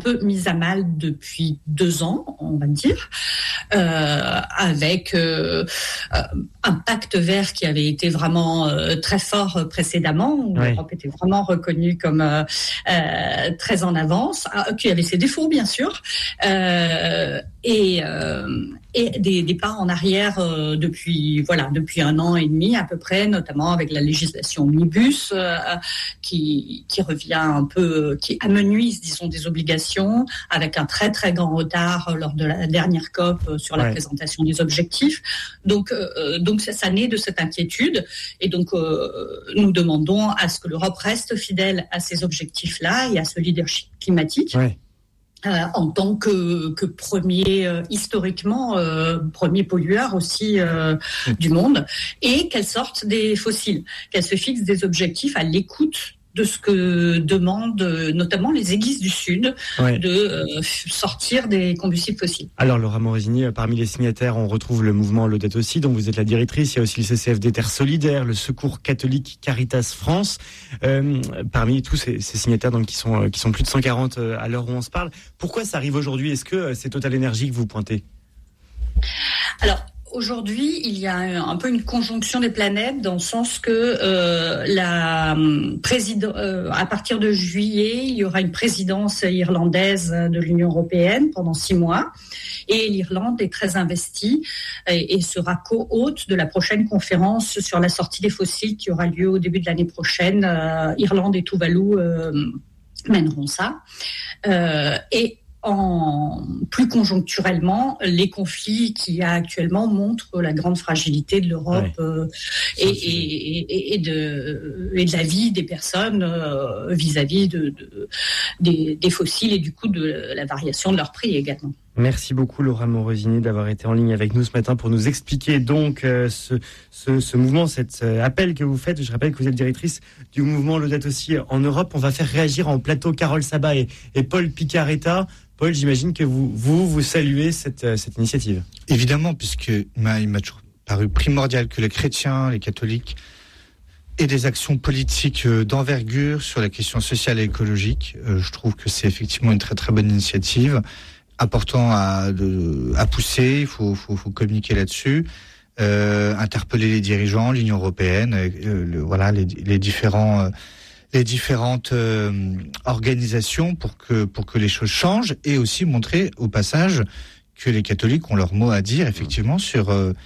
peu mise à mal depuis 2 ans, on va dire, avec un pacte vert qui avait été vraiment très fort précédemment, où l'Europe était vraiment reconnue comme très en avance, qui avait ses défauts bien sûr, et des pas en arrière depuis 1 an et demi à peu près, notamment avec la législation omnibus qui revient un peu, qui amenuise, disons, des obligations, avec un très très grand retard lors de la dernière COP sur la présentation des objectifs. Donc ça naît de cette inquiétude, et donc nous demandons à ce que l'Europe reste fidèle à ces objectifs-là et à ce leadership climatique. En tant que premier, historiquement, premier pollueur aussi du monde, et qu'elle sorte des fossiles, qu'elle se fixe des objectifs à l'écoute de ce que demandent notamment les églises du Sud, de sortir des combustibles fossiles. Alors Laura Morosini, parmi les signataires, on retrouve le mouvement Laudate aussi, dont vous êtes la directrice. Il y a aussi le CCFD Terre Solidaire, le Secours catholique Caritas France. Parmi tous ces signataires donc, qui sont plus de 140 à l'heure où on se parle, pourquoi ça arrive aujourd'hui ? Est-ce que c'est Total Energy que vous pointez ? Alors, aujourd'hui, il y a un peu une conjonction des planètes, dans le sens que à partir de juillet, il y aura une présidence irlandaise de l'Union européenne pendant 6 mois, et l'Irlande est très investie et sera co-hôte de la prochaine conférence sur la sortie des fossiles qui aura lieu au début de l'année prochaine. Irlande et Tuvalu mèneront ça. Et plus conjoncturellement, les conflits qu'il y a actuellement montrent la grande fragilité de l'Europe et de la vie des personnes vis-à-vis des fossiles, et du coup de la variation de leur prix également. Merci beaucoup Laura Morosini d'avoir été en ligne avec nous ce matin pour nous expliquer donc ce mouvement, cet appel que vous faites. Je rappelle que vous êtes directrice du mouvement Laudate aussi en Europe. On va faire réagir en plateau Carole Sabat et Paul Picaretta. Paul, j'imagine que vous saluez cette initiative. Évidemment, puisque il m'a toujours paru primordial que les chrétiens, les catholiques aient des actions politiques d'envergure sur la question sociale et écologique. Je trouve que c'est effectivement une très très bonne initiative, important à pousser. Il faut communiquer là-dessus, interpeller les dirigeants, l'Union européenne, les différentes organisations pour que les choses changent, et aussi montrer au passage que les catholiques ont leur mot à dire effectivement sur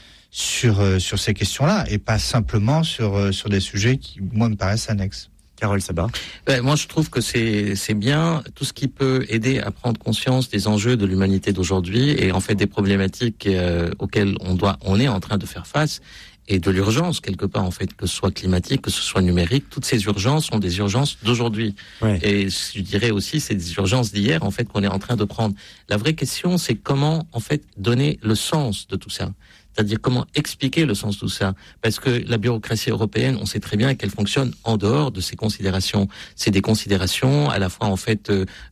ces questions-là, et pas simplement sur des sujets qui moi me paraissent annexes. Carole Sabat. Moi, je trouve que c'est bien tout ce qui peut aider à prendre conscience des enjeux de l'humanité d'aujourd'hui, et en fait des problématiques auxquelles on est en train de faire face, et de l'urgence quelque part, en fait, que ce soit climatique, que ce soit numérique. Toutes ces urgences sont des urgences d'aujourd'hui. Et je dirais aussi, c'est des urgences d'hier, en fait, qu'on est en train de prendre. La vraie question, c'est comment, en fait, donner le sens de tout ça. C'est-à-dire comment expliquer le sens de tout ça. Parce que la bureaucratie européenne, on sait très bien qu'elle fonctionne en dehors de ces considérations. C'est des considérations à la fois, en fait,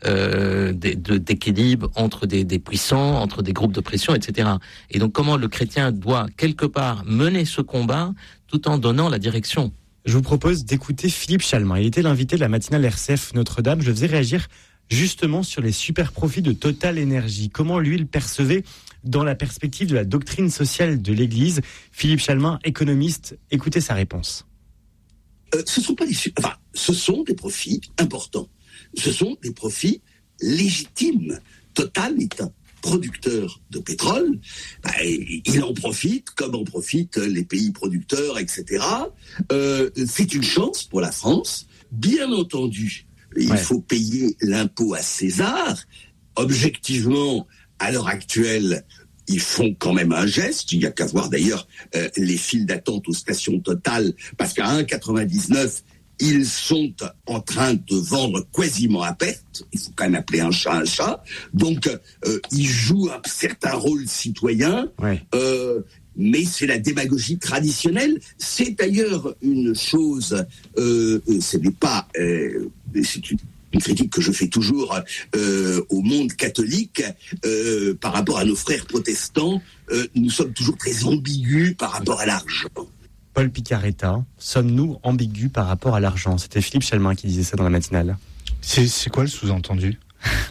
d'équilibre entre des puissants, entre des groupes de pression, etc. Et donc, comment le chrétien doit, quelque part, mener ce combat tout en donnant la direction. Je vous propose d'écouter Philippe Chalmin. Il était l'invité de la matinale RCF Notre-Dame. Je le faisais réagir justement sur les super profits de Total Energy. Comment lui, il percevait dans la perspective de la doctrine sociale de l'Église. Philippe Chalmin, économiste, écoutez sa réponse. Ce sont des profits importants. Ce sont des profits légitimes. Total est un producteur de pétrole. Il en profite comme en profitent les pays producteurs, etc. C'est une chance pour la France. Bien entendu, il faut payer l'impôt à César. Objectivement, à l'heure actuelle, ils font quand même un geste. Il n'y a qu'à voir d'ailleurs les files d'attente aux stations Total, parce qu'à 1,99, ils sont en train de vendre quasiment à perte. Il faut quand même appeler un chat un chat. Donc, ils jouent un certain rôle citoyen. Mais c'est la démagogie traditionnelle. C'est d'ailleurs une chose, ce n'est pas, c'est une critique que je fais toujours au monde catholique par rapport à nos frères protestants. Nous sommes toujours très ambigus par rapport à l'argent. Paul Picaretta, sommes-nous ambigus par rapport à l'argent ? C'était Philippe Chalmin qui disait ça dans la matinale. C'est quoi le sous-entendu ?